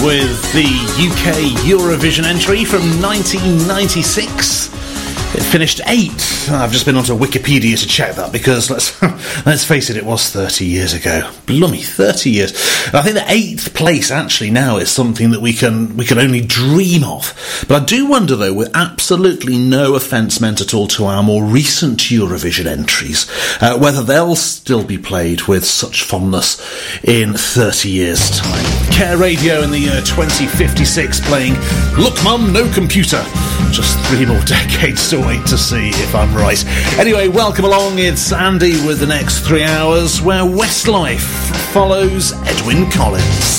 with the UK Eurovision entry from 1996. It finished 8th. I've just been onto Wikipedia to check that because, let's face it was 30 years ago. Blummy, 30 years. I think the 8th place actually now is something that we can only dream of. But I do wonder, though, with absolutely no offence meant at all to our more recent Eurovision entries, whether they'll still be played with such fondness in 30 years' time. Care Radio in the year 2056 playing Look Mum, No Computer. Just 3 more decades to wait to see if I'm right. Anyway, welcome along. It's Andy with the next 3 hours where Westlife follows Edwyn Collins.